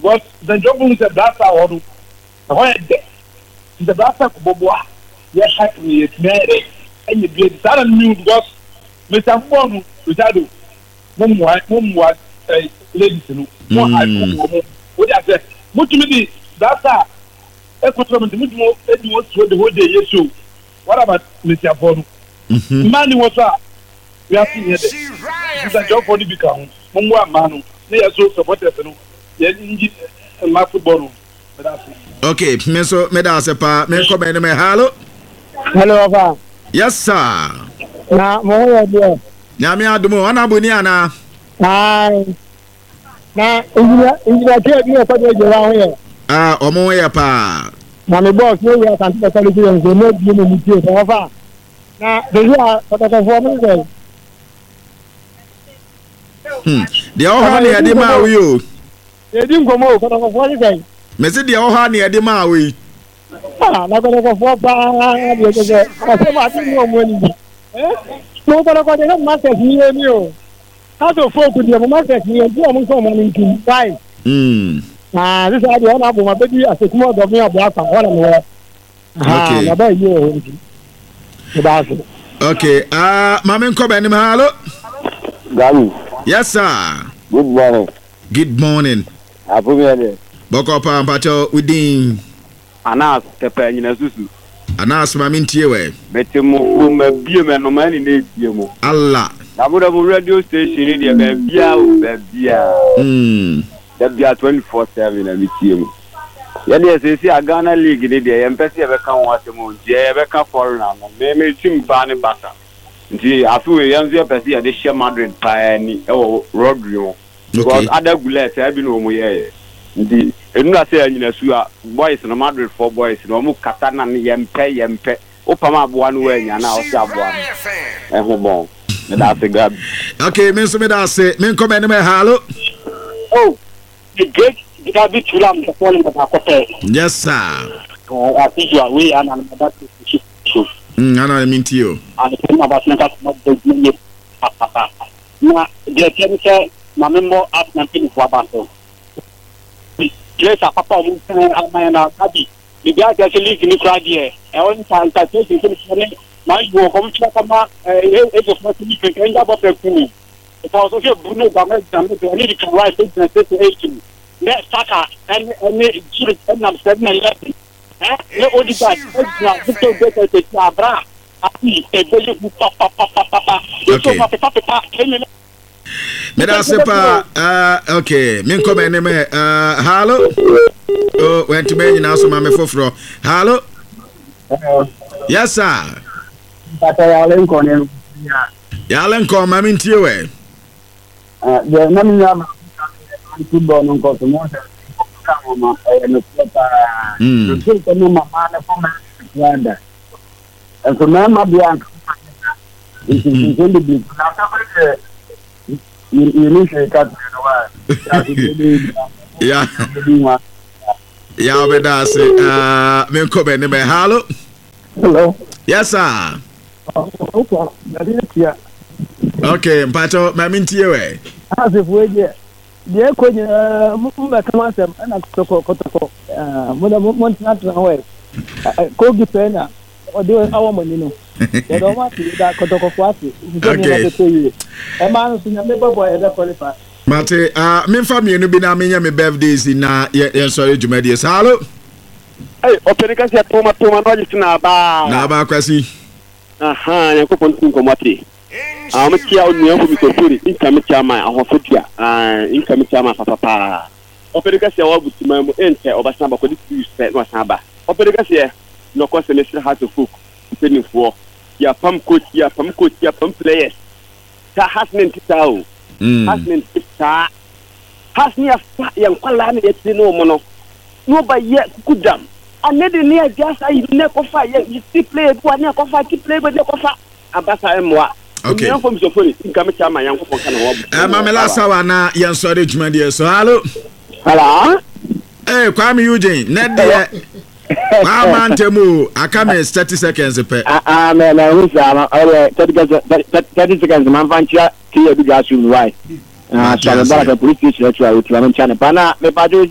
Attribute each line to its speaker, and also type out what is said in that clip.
Speaker 1: because the job is a blaster or the blaster Boboa. Yes, happy it's married. And you be a new because Mr. Fonu, Rizado, Mumwa, ladies, more I what I said, multimedia, blaster, equitable, the whole day, yes, you. What about Mr. Fonu? Money was up. We have seen it. It's a job for the become. Mumwa Manu, they are so supportive. My football.
Speaker 2: Okay, Meso Medasepa, Menko Beneme, hello.
Speaker 3: Hello, Papa.
Speaker 2: Yes, sir.
Speaker 3: Na mo dia.
Speaker 2: Nyame adumo, ana buniana.
Speaker 3: Ai. Na injina ke bi o ko de wa ho ye.
Speaker 2: Ah, omo ye pa.
Speaker 3: Na me boss no we kan ta sale ki en no bi no mi tie so fa. Na de ya ko ta fo mo de.
Speaker 2: De o ha ne ade ma wi o.
Speaker 3: E di ngomo ko ta fo ni sai.
Speaker 2: Me se de o ha ne ade ma wi.
Speaker 3: Ah, na ko ta fo pa de ke. Ase ma ti mo mo ni. Mo ko de ma se ni ni o. How to focus the market here and do a month in five. This idea on Abu Mabi as a small government of Black and
Speaker 2: okay. Mamen Coben, hello.
Speaker 4: Galu.
Speaker 2: Yes, sir.
Speaker 4: Good morning.
Speaker 2: Good morning.
Speaker 4: Abumiade.
Speaker 2: Bokopa Mpacho within
Speaker 4: Anas Pepe Nyinasusu.
Speaker 2: Anas Mamintiewe.
Speaker 4: Betemo fuma biome no mani na biemo.
Speaker 2: Allah.
Speaker 4: Abudabu radio station ni be bia da bia 24/7 na mitiemu. Ya dey say Ghana League ni dey empese e be kan wasemo nti e be kan foreigner no me team ba ni basa. Nti afi we yanzu e pese e dey share Madrid pa ni e wo Rodrigo. Because other gulet e bi no mo ye. Nti enu na say Nyinasu a boys no Madrid for boys no mo kata na yempe opama aboa no wa nya na o se aboa. Ho bon.
Speaker 2: Okay, Mr. Medase, men come in hello.
Speaker 3: Oh, the great Gabi Tulam the falling of Akote.
Speaker 2: Yes, sir.
Speaker 3: I think you are way and that is true.
Speaker 2: I mean to you.
Speaker 3: And the thing about the Papa. Now, the chemical, my member asked nothing for Basso. Yes, a Papa, Gabi. The guy actually in the crowd here. I want to take my go come to Papa, it was not to be taken up of the pool. It was also Bruno Gamet, I need to write it and say to 18. Let's Saka and Judith and I'm 7-11. No, only that, Victor Better to Sabra.
Speaker 2: Medasepa, okay, men come in hello. Oh, went to me now, so Mamma Fofro. Hello. Yes, sir.
Speaker 3: Yalen
Speaker 2: come, I'm into you.
Speaker 3: The Namia football on Cosmos and so Mama Bianca is going to be
Speaker 2: yeah, but that's it. Men come in hello.
Speaker 3: Hello.
Speaker 2: Yes, sir. Okay, Mpacho, maminti yewe.
Speaker 3: As if we get the question, Mubakamasa and Kotoko, Montana Way. Kogi Pena, or do our money. They don't want to that Kotoko Fasi. Okay. A man who's a member boy ever qualified.
Speaker 2: Mate, me family no be na me birthdays na sorry Jumadies. Hello.
Speaker 4: Hey, Operika se toma no ba.
Speaker 2: Na ba kwasi.
Speaker 4: Aha, ya ko pontu ko mate. Amakia o nyo mi ko furi, inka mi chama ahofotia. Inka mi chama papa. Operika se wa butima mu ente obasa ba ko di se no asaba. Operika se no ko se lesser heart of folk. Penifo. Ya pam coach, ya pam players. Ta hasment tao. Hasment ta. Hasni afa yan kwala na yeti no mo no. No ba ye kudam. Anede ni just I ne ko fa you still play do ne ko fa ki play be ne ko fa abasa emwa.
Speaker 2: Okay.
Speaker 4: Yan fo mi so fori nka me chama yan ko fo kana wo.
Speaker 2: Mamela sawa na yan sorry Jumadies. So hello.
Speaker 4: Hello.
Speaker 2: Kwame Eugene, net there. Temu, I come in 30 seconds.
Speaker 4: Man, who's 30 seconds, man, Vantia, Kia, the gas, right? So I'm about to police station to China. Pana,